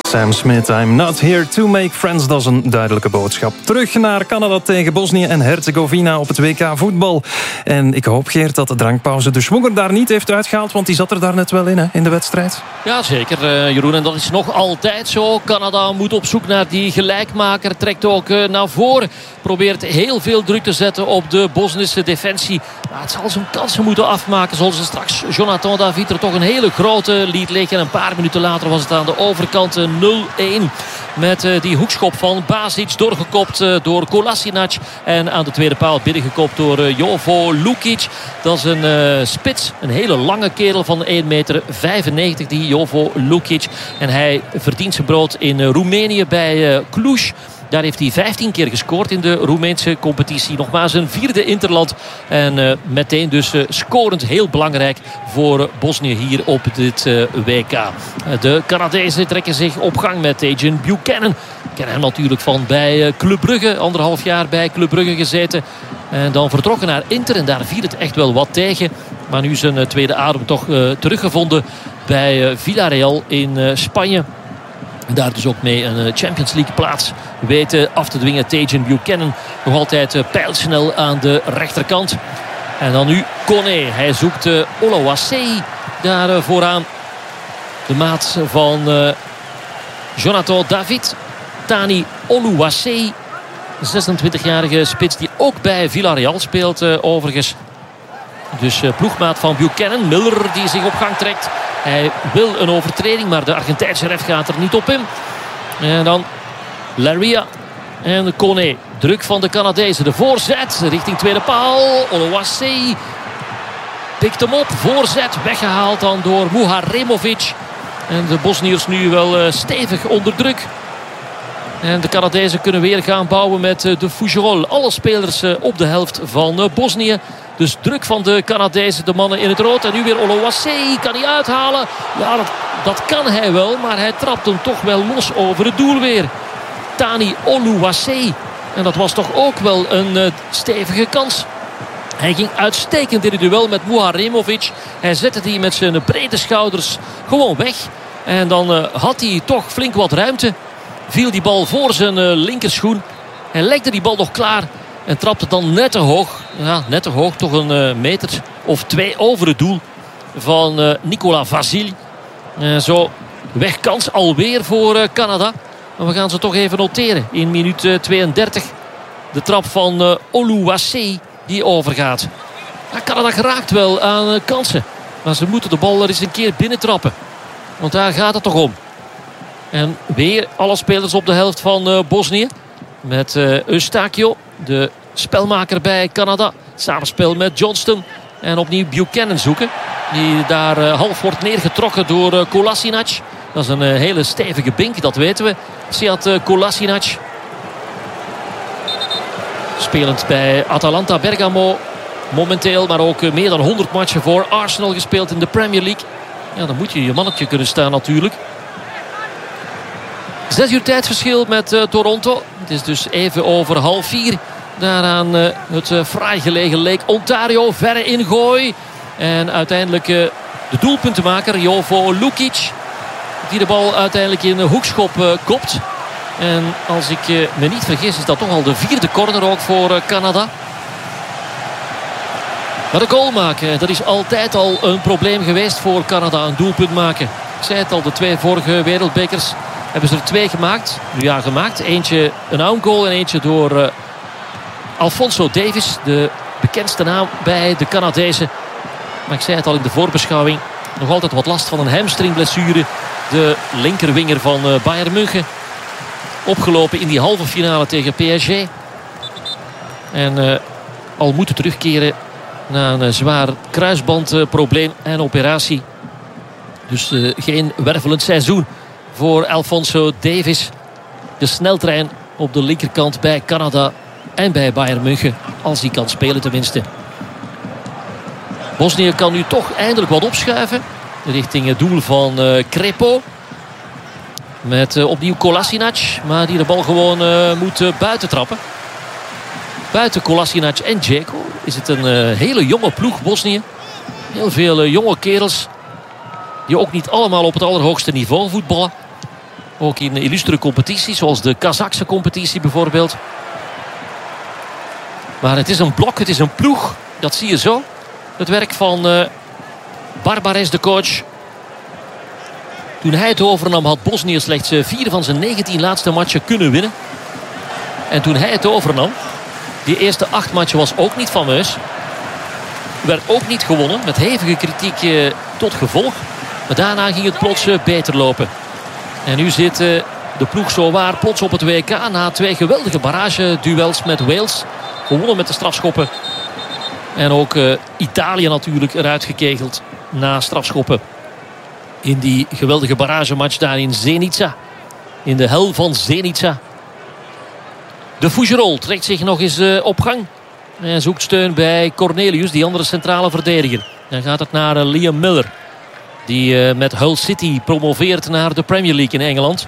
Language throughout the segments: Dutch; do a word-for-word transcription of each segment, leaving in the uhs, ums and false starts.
Sam Smith, I'm not here to make friends. Dat is een duidelijke boodschap. Terug naar Canada tegen Bosnië en Herzegovina op het W K voetbal. En ik hoop, Geert, dat de drankpauze de schwonger daar niet heeft uitgehaald, want die zat er daar net wel in, hè, in de wedstrijd. Ja, zeker, uh, Jeroen. En dat is nog altijd zo. Canada moet op zoek naar die gelijkmaker. Trekt ook uh, naar voren. Probeert heel veel druk te zetten op de Bosnische defensie. Maar het zal zijn kansen moeten afmaken. Zoals ze straks Jonathan David er toch een hele grote liet liggen. En een paar minuten later was het aan de overkant nul-een. Met uh, die hoekschop van Basic. Doorgekopt uh, door Kolasinac. En aan de tweede paal binnengekopt door uh, Jovo Lukic. Dat is een uh, spits. Een hele lange kerel van één meter vijfennegentig. Die Jovo Lukic. En hij verdient zijn brood in uh, Roemenië bij uh, Cluj. Daar heeft hij vijftien keer gescoord in de Roemeense competitie. Nog maar zijn vierde interland. En uh, meteen dus uh, scorend heel belangrijk voor uh, Bosnië hier op dit uh, W K. Uh, de Canadezen trekken zich op gang met Tajon Buchanan. Ik ken hem natuurlijk van bij uh, Club Brugge. Anderhalf jaar bij Club Brugge gezeten. En dan vertrokken naar Inter. En daar viel het echt wel wat tegen. Maar nu zijn uh, tweede adem toch uh, teruggevonden bij uh, Villarreal in uh, Spanje. Daar dus ook mee een Champions League plaats weten af te dwingen. Tajon Buchanan nog altijd pijlsnel aan de rechterkant. En dan nu Koné. Hij zoekt uh, Oluwaseyi daar uh, vooraan. De maat van uh, Jonathan David. Thani Oluwaseyi. zesentwintigjarige spits die ook bij Villarreal speelt uh, overigens. Dus uh, ploegmaat van Buchanan. Miller die zich op gang trekt. Hij wil een overtreding, maar de Argentijnse ref gaat er niet op in. En dan Laria en Koné. Druk van de Canadezen. De voorzet richting tweede paal. Oluwaseyi pikt hem op. Voorzet weggehaald dan door Muharemovic. En de Bosniërs nu wel uh, stevig onder druk. En de Canadezen kunnen weer gaan bouwen met uh, de Fougerolles. Alle spelers uh, op de helft van uh, Bosnië. Dus druk van de Canadezen, de mannen in het rood. En nu weer Oluwaseyi, kan hij uithalen? Ja, dat, dat kan hij wel, maar hij trapt hem toch wel los over het doel weer. Thani Oluwaseyi. En dat was toch ook wel een uh, stevige kans. Hij ging uitstekend in het duel met Muharemovic. Hij zette die met zijn brede schouders gewoon weg. En dan uh, had hij toch flink wat ruimte. Viel die bal voor zijn uh, linkerschoen. Hij legde die bal nog klaar. En trapte dan net te hoog. Ja, net te hoog. Toch een uh, meter of twee over het doel van uh, Nicola Vasil. Uh, zo wegkans alweer voor uh, Canada. Maar we gaan ze toch even noteren. In minuut uh, tweeëndertig. De trap van uh, Oluwaseyi die overgaat. Ja, Canada geraakt wel aan uh, kansen. Maar ze moeten de bal er eens een keer binnentrappen. Want daar gaat het toch om. En weer alle spelers op de helft van uh, Bosnië. Met uh, Eustachio, de spelmaker bij Canada. Samenspel met Johnston. En opnieuw Buchanan zoeken. Die daar uh, half wordt neergetrokken door uh, Kolasinac. Dat is een uh, hele stevige bink, dat weten we. Sead uh, Kolasinac. Spelend bij Atalanta Bergamo. Momenteel, maar ook uh, meer dan honderd matchen voor Arsenal gespeeld in de Premier League. Ja, dan moet je je mannetje kunnen staan natuurlijk. Zes uur tijdverschil met uh, Toronto. Het is dus even over half vier. Daaraan uh, het uh, fraai gelegen Lake Ontario. Verre ingooi. En uiteindelijk uh, de doelpuntenmaker Jovo Lukic. Die de bal uiteindelijk in de hoekschop uh, kopt. En als ik uh, me niet vergis is dat toch al de vierde corner ook voor uh, Canada. Maar de goal maken, dat is altijd al een probleem geweest voor Canada. Een doelpunt maken. Ik zei het al, de twee vorige wereldbekers hebben ze er twee gemaakt. Nu ja, gemaakt. Eentje een own goal en eentje door uh, Alphonso Davies. De bekendste naam bij de Canadezen. Maar ik zei het al in de voorbeschouwing. Nog altijd wat last van een hamstringblessure. De linkerwinger van uh, Bayern München. Opgelopen in die halve finale tegen P S G. En uh, al moeten terugkeren na een uh, zwaar kruisbandprobleem uh, en operatie. Dus uh, geen wervelend seizoen voor Alphonso Davies. De sneltrein op de linkerkant bij Canada en bij Bayern München. Als hij kan spelen tenminste. Bosnië kan nu toch eindelijk wat opschuiven. Richting het doel van uh, Crepo. Met uh, opnieuw Kolasinac. Maar die de bal gewoon uh, moet uh, buiten trappen. Buiten Kolasinac en Dzeko is het een uh, hele jonge ploeg Bosnië. Heel veel uh, jonge kerels. Die ook niet allemaal op het allerhoogste niveau voetballen. Ook in illustere competities, zoals de Kazachse competitie bijvoorbeeld. Maar het is een blok, het is een ploeg. Dat zie je zo. Het werk van uh, Barbares, de coach. Toen hij het overnam had Bosnië slechts vier van zijn negentien laatste matchen kunnen winnen. En toen hij het overnam, die eerste acht matchen was ook niet fameus. Werd ook niet gewonnen, met hevige kritiek uh, tot gevolg. Maar daarna ging het plots uh, beter lopen. En nu zit uh, de ploeg zowaar plots op het W K na twee geweldige barrageduels met Wales. Gewonnen met de strafschoppen. En ook uh, Italië natuurlijk eruit gekegeld na strafschoppen. In die geweldige barragematch daar in Zenica. In de hel van Zenica. De Fougerolles trekt zich nog eens uh, op gang. En zoekt steun bij Cornelius, die andere centrale verdediger. Dan gaat het naar uh, Liam Miller. Die uh, met Hull City promoveert naar de Premier League in Engeland.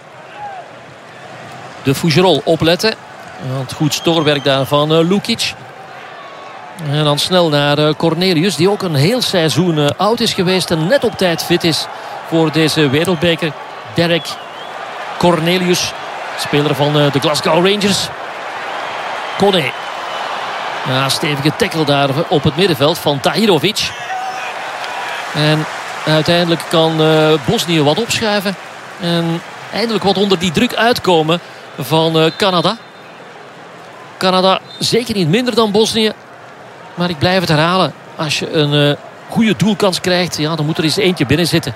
De Fougerolles opletten. Het goed stoorwerk daar van uh, Lukic. En dan snel naar uh, Cornelius. Die ook een heel seizoen uh, oud is geweest. En net op tijd fit is voor deze wereldbeker. Derek Cornelius. Speler van uh, de Glasgow Rangers. Kone. Ja, stevige tackle daar op het middenveld van Tahirovic. En uiteindelijk kan uh, Bosnië wat opschuiven. En eindelijk wat onder die druk uitkomen van uh, Canada. Canada zeker niet minder dan Bosnië. Maar ik blijf het herhalen. Als je een uh, goede doelkans krijgt, ja, dan moet er eens eentje binnen zitten.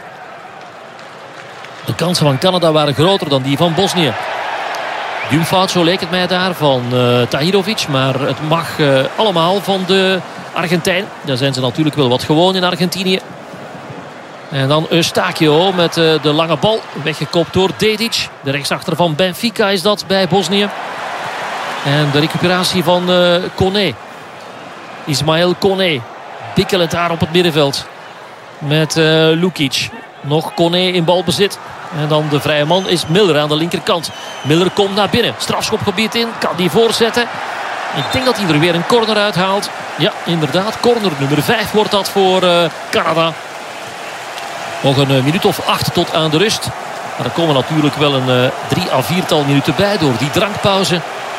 De kansen van Canada waren groter dan die van Bosnië. Duwfout, zo leek het mij daar, van uh, Tahirovic. Maar het mag uh, allemaal van de Argentijn. Daar zijn ze natuurlijk wel wat gewoon in Argentinië. En dan Eustáquio met uh, de lange bal. Weggekopt door Dedic. De rechtsachter van Benfica is dat bij Bosnië. En de recuperatie van uh, Kone. Ismail Kone. Bikkelend daar op het middenveld. Met uh, Lukic. Nog Kone in balbezit. En dan de vrije man is Miller aan de linkerkant. Miller komt naar binnen. Strafschopgebied in. Kan die voorzetten. Ik denk dat hij er weer een corner uithaalt. Ja, inderdaad. Corner nummer vijf wordt dat voor uh, Canada. Nog een uh, minuut of acht tot aan de rust. Maar er komen natuurlijk wel een uh, drie à viertal minuten bij door die drankpauze.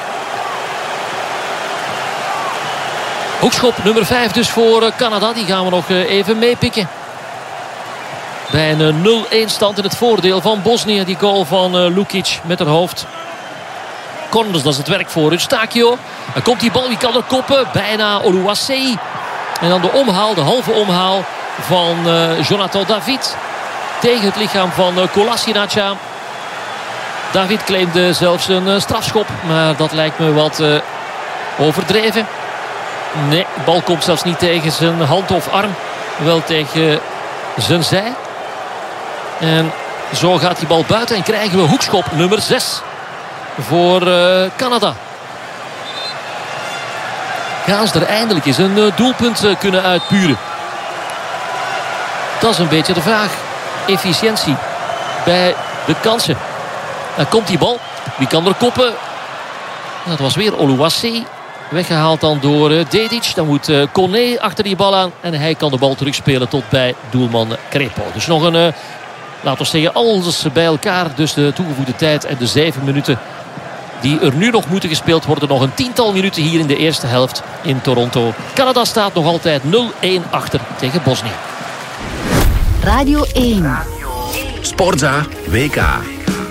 Hoekschop nummer vijf dus voor uh, Canada. Die gaan we nog uh, even meepikken. Bij een uh, nul-een stand in het voordeel van Bosnië. Die goal van uh, Lukic met haar hoofd. Corners, dat is het werk voor Eustáquio. Dan komt die bal, wie kan er koppen? Bijna Oluwaseyi. En dan de omhaal, de halve omhaal van uh, Jonathan David. Tegen het lichaam van uh, Kolasinac. David claimde zelfs een uh, strafschop. Maar dat lijkt me wat uh, overdreven. Nee, de bal komt zelfs niet tegen zijn hand of arm. Wel tegen uh, zijn zij. En zo gaat die bal buiten en krijgen we hoekschop nummer zes voor uh, Canada. Gaan ze er eindelijk eens een uh, doelpunt uh, kunnen uitpuren? Dat is een beetje de vraag. Efficiëntie bij de kansen. Dan komt die bal. Wie kan er koppen? Dat was weer Oluwaseyi. Weggehaald dan door uh, Dedic. Dan moet uh, Kone achter die bal aan. En hij kan de bal terugspelen tot bij doelman Crepo. Dus nog een, uh, laten we zeggen, alles bij elkaar. Dus de toegevoegde tijd en de zeven minuten die er nu nog moeten gespeeld worden. Nog een tiental minuten hier in de eerste helft in Toronto. Canada staat nog altijd nul-een achter tegen Bosnië. Radio één. Sportza W K.